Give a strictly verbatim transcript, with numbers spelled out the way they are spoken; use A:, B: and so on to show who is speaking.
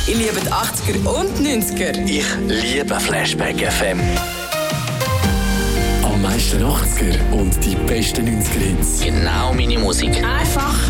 A: Ich liebe die achtziger und neunziger.
B: Ich liebe Flashback F M.
C: Am meisten achtziger und die besten neunziger Hits.
B: Genau meine Musik.
A: Einfach